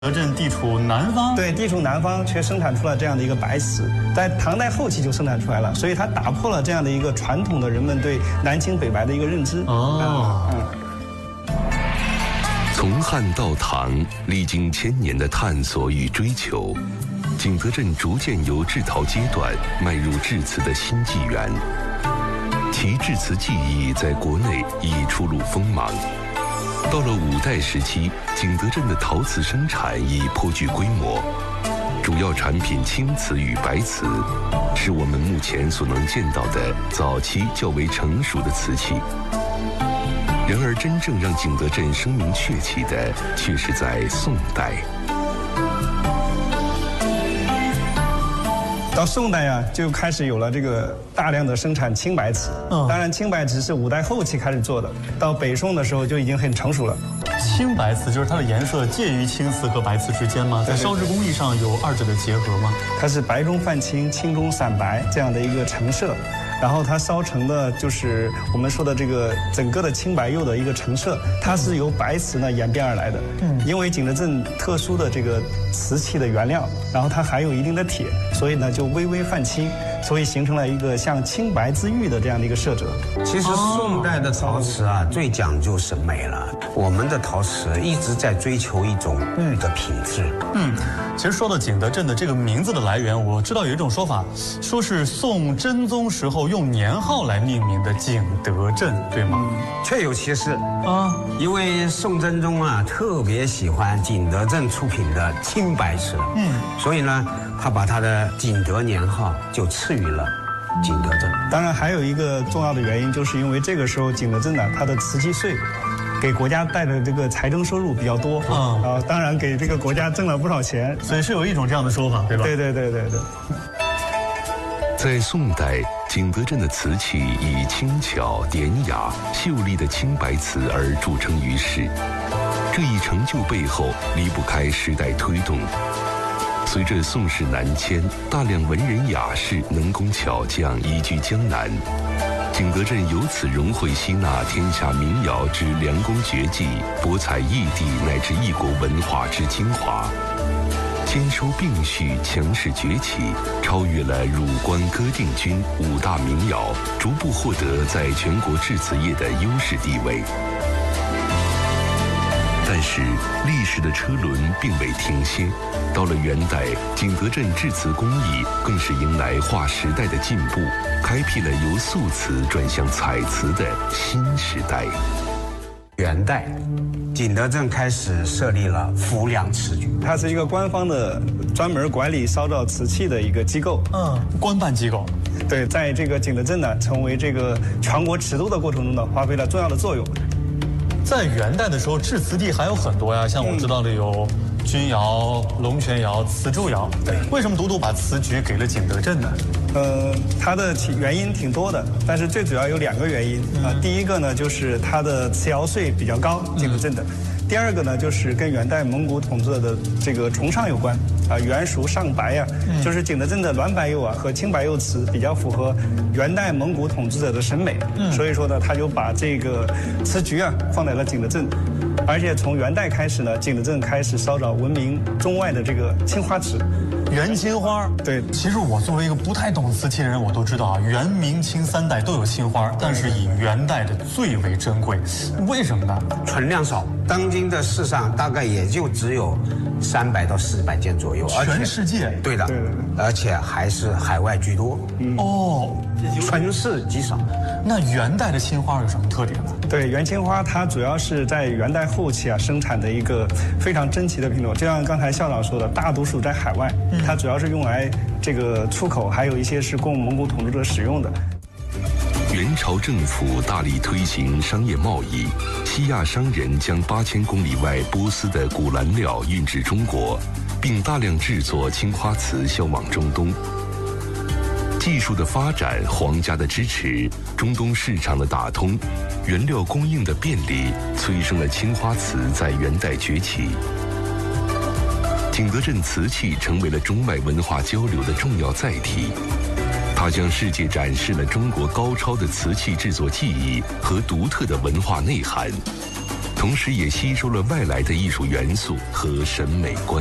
德镇地处南方， 对，地处南方却生产出了这样的一个白瓷，在唐代后期就生产出来了，所以它打破了这样的一个传统的人们对南青北白的一个认知。 从汉到唐，历经1000年的探索与追求，景德镇逐渐由制陶阶段迈入制瓷的新纪元，其制瓷技艺在国内已初露锋芒。到了5代时期，景德镇的陶瓷生产已颇具规模，主要产品青瓷与白瓷，是我们目前所能见到的早期较为成熟的瓷器。然而，真正让景德镇声名鹊起的，却是在宋代。 到宋代啊，就开始有了这个大量的生产青白瓷。当然，青白瓷是5代后期开始做的，到北宋的时候就已经很成熟了。 青白瓷就是它的颜色介于青瓷和白瓷之间吗？在烧制工艺上有2者的结合吗？ 它是白中泛青，青中散白这样的一个成色。然后它烧成的就是我们说的这个整个的青白釉的一个成色，它是由白瓷呢演变而来的。因为景德镇特殊的这个瓷器的原料，然后它含有一定的铁，所以呢就微微泛青，所以形成了一个像青白之玉的这样的一个色泽。 其实宋代的陶瓷啊，最讲究审美了。我们的陶瓷一直在追求一种玉的品质。 其实说到景德镇的这个名字的来源，我知道有一种说法，说是宋真宗时候用年号来命名的景德镇，对吗？ 确有其事啊，因为宋真宗啊特别喜欢景德镇出品的青白瓷，所以呢，他把他的景德年号就赐予了景德镇。 当然，还有一个重要的原因，就是因为这个时候景德镇呢，它的瓷器税给国家带的这个财政收入比较多当然给这个国家挣了不少钱， 所以是有一种这样的说法，对吧？ 对。 在宋代，景德镇的瓷器以轻巧、典雅、秀丽的青白瓷而著称于世。这一成就背后离不开时代推动。随着宋室南迁，大量文人雅士、能工巧匠移居江南，景德镇由此融汇吸纳天下名窑之良工绝技，博采异地乃至异国文化之精华。兼收并蓄，强势崛起，超越了汝官歌定军5大名窑，逐步获得在全国制瓷业的优势地位。但是历史的车轮并未停歇，到了元代，景德镇制瓷工艺更是迎来划时代的进步，开辟了由素瓷转向彩瓷的新时代。 元代，景德镇开始设立了浮梁瓷局， 它是一个官方的专门管理烧造瓷器的一个机构。 官办机构。 对，在这个景德镇呢，成为这个全国瓷都的过程中呢，发挥了重要的作用。 在元代的时候，制瓷地还有很多呀，像我知道的有钧窑、龙泉窑、磁州窑。对，为什么独独把瓷局给了景德镇呢？ 它的原因挺多的，但是最主要有2个原因第一个呢，就是它的瓷窑税比较高，景德镇的。第二个呢，就是跟元代蒙古统治的这个崇尚有关元熟上白呀，就是景德镇的软白釉和青白釉瓷比较符合元代蒙古统治者的审美，所以说呢，他就把这个瓷局放在了景德镇，而且从元代开始呢，景德镇开始烧造闻名中外的这个青花瓷。 元青花， 对， 其实我作为一个不太懂瓷器的人，我都知道元、明、清3代都有青花，但是以元代的最为珍贵，为什么呢？ 存量少，当今的世上大概也就只有300到400件左右， 全世界？ 对的，而且还是海外居多。存世极少。 那元代的青花有什么特点呢？ 对，元青花它主要是在元代后期生产的一个非常珍奇的品种，就像刚才校长说的，大多数在海外，它主要是用来这个出口，还有一些是供蒙古统治者使用的。 元朝政府大力推行商业贸易，西亚商人将8000公里外波斯的古蓝料运至中国，并大量制作青花瓷销往中东。技术的发展、皇家的支持、中东市场的打通、原料供应的便利，催生了青花瓷在元代崛起。景德镇瓷器成为了中外文化交流的重要载体，它向世界展示了中国高超的瓷器制作技艺和独特的文化内涵。 同时也吸收了外来的艺术元素和审美观。